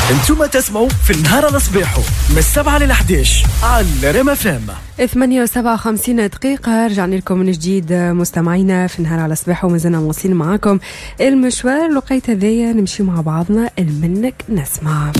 انتم تسمعوا في النهار الصباحو من 7 ل 11 على ريم اف ام. 8:57 دقيقة. رجعنا لكم من جديد مستمعينا في النهار على الصباح، ومازلنا مواصلين معاكم المشوار. لقيت هذايا نمشي مع بعضنا منك نسمع.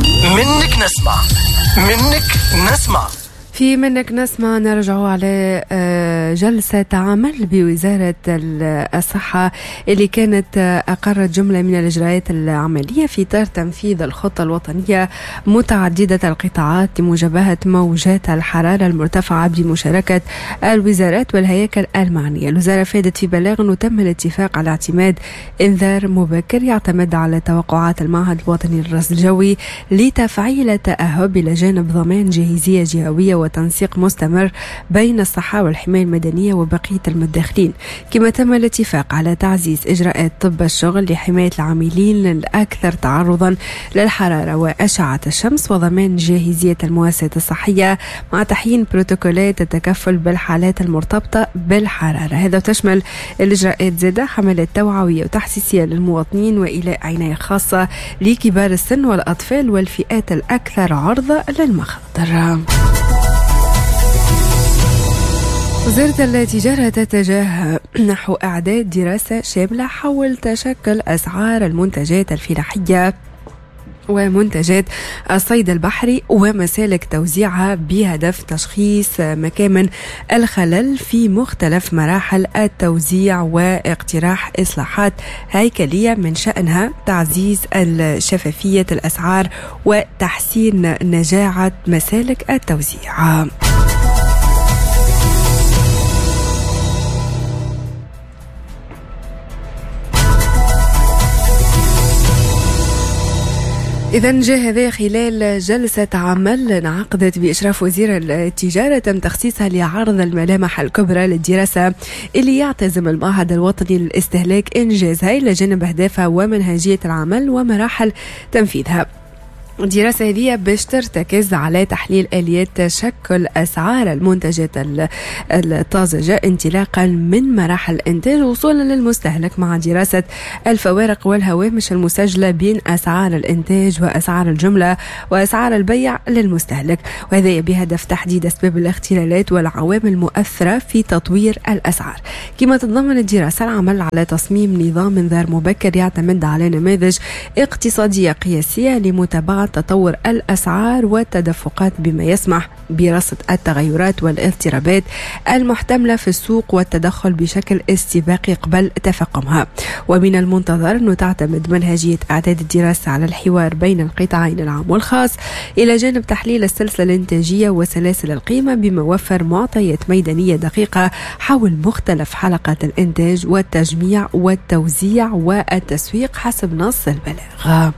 في منك نسمع نرجعوا على جلسة عمل بوزارة الصحة اللي كانت أقرت جملة من الإجراءات العملية في إطار تنفيذ الخطة الوطنية متعددة القطاعات لمجابهة موجات الحرارة المرتفعة بمشاركة الوزارات والهياكل المعنية. الوزارة فادت في بلاغ أنه تم الاتفاق على اعتماد إنذار مبكر يعتمد على توقعات المعهد الوطني للرصد الجوي لتفعيل التأهب إلى جانب ضمان جاهزية جهوية وتنسيق مستمر بين الصحة والحماية المدنية وبقية المتداخلين. كما تم الاتفاق على تعزيز إجراءات طب الشغل لحماية العاملين الأكثر تعرضا للحرارة وأشعة الشمس وضمان جاهزية المؤسسات الصحية مع تحيين بروتوكولات التكفل بالحالات المرتبطة بالحرارة. هذا تشمل الإجراءات زادة حملات توعوية وتحسيسية للمواطنين وإلى عناية خاصة لكبار السن والأطفال والفئات الأكثر عرضة للمخاطر. وزارة التجارة تتجه نحو إعداد دراسة شاملة حول تشكل أسعار المنتجات الفلاحية ومنتجات الصيد البحري ومسالك توزيعها بهدف تشخيص مكامن الخلل في مختلف مراحل التوزيع واقتراح إصلاحات هيكلية من شأنها تعزيز شفافية الأسعار وتحسين نجاعة مسالك التوزيع. إذن جاء هذا خلال جلسة عمل انعقدت بإشراف وزير التجارة تم تخصيصها لعرض الملامح الكبرى للدراسة اللي يعتزم المعهد الوطني للاستهلاك إنجازها إلى جانب أهدافها ومنهجية العمل ومراحل تنفيذها. الدراسة هذه باش ترتكز على تحليل آليات تشكل أسعار المنتجات الطازجة انطلاقا من مراحل الإنتاج وصولا للمستهلك مع دراسة الفوارق والهوامش المسجلة بين أسعار الإنتاج وأسعار الجملة وأسعار البيع للمستهلك، وهذا بهدف تحديد أسباب الاختلالات والعوامل المؤثرة في تطوير الأسعار. كما تتضمن الدراسة العمل على تصميم نظام انذار مبكر يعتمد على نماذج اقتصادية قياسية لمتابعة تطور الأسعار والتدفقات بما يسمح برصد التغيرات والاضطرابات المحتملة في السوق والتدخل بشكل استباقي قبل تفاقمها. ومن المنتظر أنه تعتمد منهجية إعداد الدراسة على الحوار بين القطاعين العام والخاص إلى جانب تحليل السلسلة الإنتاجية وسلاسل القيمة بما وفر معطيات ميدانية دقيقة حول مختلف حلقات الإنتاج والتجميع والتوزيع والتسويق حسب نص البلاغ.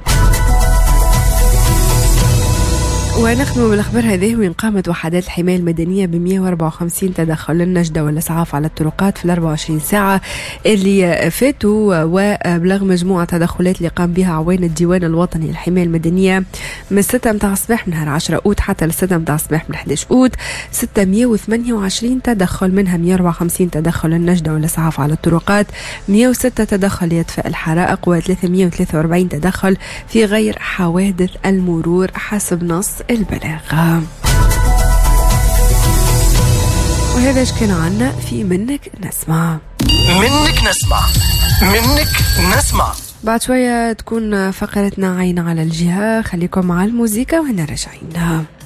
ونختم بالأخبار هذه. وإن قامت وحدات الحماية المدنية ب 154 تدخل للنجدة والإسعاف على الطرقات في 24 ساعة اللي فاتوا، وبلغ مجموعة تدخلات اللي قام بها عوان الديوان الوطني للحماية المدنية من 6 متاع الصباح من نهار 10 أوت حتى ل 6 متاع الصباح من 11 أوت 628 تدخل، منها 154 تدخل للنجدة والإسعاف على الطرقات، 106 تدخل لإطفاء الحرائق، و343 تدخل في غير حوادث المرور حسب نص البلاغ. وهذا ايش كان عنا في منك نسمع. بعد شوية تكون فقرتنا عين على الجهة. خليكم مع الموسيقى وهنا راجعين.